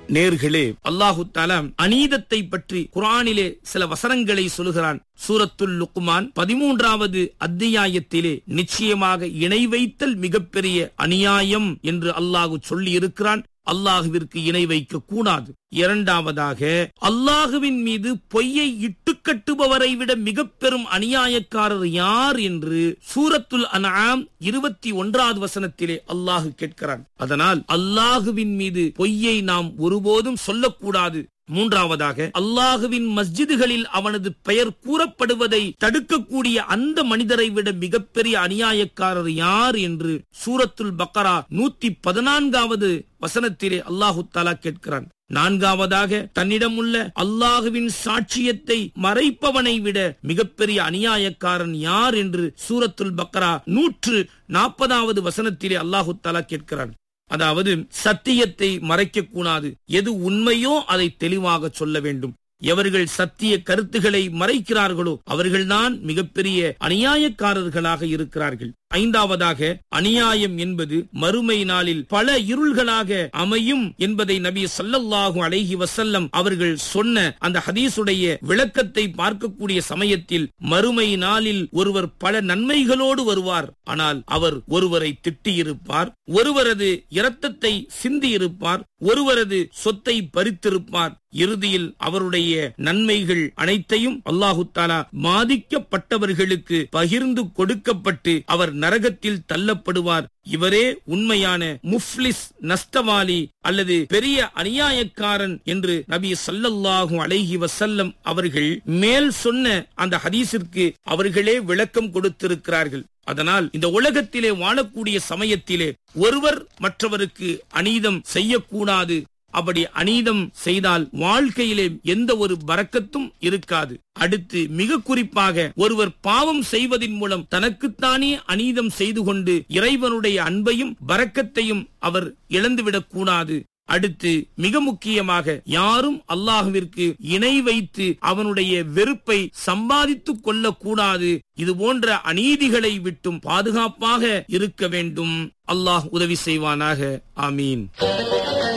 நேர்களே, அல்லாஹு தஆலா அநீதத்தை பற்றி குர்ஆனிலே சில வசனங்களை சொல்கிறான். சூரத்துல் லுக்மான் 13வது அத்தியாயத்திலே நிச்சயமாக இணை வைத்தல் மிகப்பெரிய அநியாயம் என்று அல்லாஹ் சொல்லி இருக்கிறான். அல்லாஹுவிற்கு இணை வைக்க கூடாது. இரண்டாவதாக, அல்லாஹுவின் மீது பொய்யை இட்டு கட்டுபவரை விட மிக பெரும் அநியாயக்காரர் யார் என்று சூரத்துல் அன்ஆம் 21வது வசனத்திலே அல்லாஹு கேட்கிறான். அதனால் அல்லாஹுவின் மீது பொய்யை நாம் ஒருபோதும் சொல்லக்கூடாது. மூன்றாவதாக, அல்லாஹுவின் மஸ்ஜிதுகளில் அவனது பெயர் கூறப்படுவதை தடுக்கக்கூடிய அந்த மனிதரை விட மிகப்பெரிய அநியாயக்காரர் யார் என்று சூரத்துல் பக்ரா 114வது வசனத்திலே அல்லாஹு தஆலா கேட்கிறான். நான்காவதாக, தன்னிடமுள்ள அல்லாஹுவின் சாட்சியத்தை மறைப்பவனை விட மிகப்பெரிய அநியாயக்காரன் யார் என்று சூரத்துல் பக்ரா 140வது வசனத்திலே அல்லாஹு தஆலா கேட்கிறான். அதாவது சத்தியத்தை மறைக்க கூடாது. எது உண்மையோ அதை தெளிவாக சொல்ல வேண்டும். எவர்கள் சத்திய கருத்துக்களை மறைக்கிறார்களோ அவர்கள்தான் மிகப்பெரிய அநியாயக்காரர்களாக இருக்கிறார்கள். ஐந்தாவதாக, அநியாயம் என்பது மறுமை நாளில் பல இருள்களாக அமையும் என்பதை நபி ஸல்லல்லாஹு அலைஹி வஸல்லம் அவர்கள் சொன்ன அந்த ஹதீஸுடைய விளக்கத்தை பார்க்கக்கூடிய சமயத்தில், மறுமை நாளில் ஒருவர் பல நன்மைகளோடு வருவார். ஆனால் அவர் ஒருவரை திட்டியிருப்பார், ஒருவரது இரத்தத்தை சிந்தியிருப்பார், ஒருவரது சொத்தை பறித்திருப்பார். இறுதியில் அவருடைய நன்மைகள் அனைத்தையும் அல்லாஹு தஆலா பாதிக்கப்பட்டவர்களுக்கு பகிர்ந்து கொடுக்கப்பட்டு அவர் நரகத்தில் தள்ளப்படுவார். இவரே உண்மையான முஃப்லிஸ், நஷ்டவாளி அல்லது பெரிய அநியாயக்காரன் என்று நபி ஸல்லல்லாஹு அலைஹி வஸல்லம் அவர்கள் மேல் சொன்ன அந்த ஹதீஸிற்கு அவர்களே விளக்கம் கொடுத்திருக்கிறார்கள். அதனால் இந்த உலகத்திலே வாழக்கூடிய சமயத்திலே ஒருவர் மற்றவருக்கு அநீதம் செய்யக்கூடாது. அப்படி அநீதம் செய்தால் வாழ்க்கையிலே எந்த ஒரு பரக்கத்தும் இருக்காது. அடுத்து மிக குறிப்பாக, ஒருவர் பாவம் செய்வதின் மூலம் தனக்குத்தானே அநீதம் செய்து கொண்டு இறைவனுடைய அன்பையும் பரக்கத்தையும் அவர் இழந்துவிடக் கூடாது. அடுத்து மிக முக்கியமாக, யாரும் அல்லாஹ்விற்கு இணை வைத்து அவனுடைய வெறுப்பை சம்பாதித்துக் கொள்ளக் கூடாது. இது போன்ற அநீதிகளை விட்டும் பாதுகாப்பாக இருக்க வேண்டும். அல்லாஹ் உதவி செய்வானாக. ஆமீன்.